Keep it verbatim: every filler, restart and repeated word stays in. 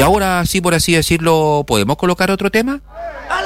Y ahora, sí, por así decirlo, ¿podemos colocar otro tema?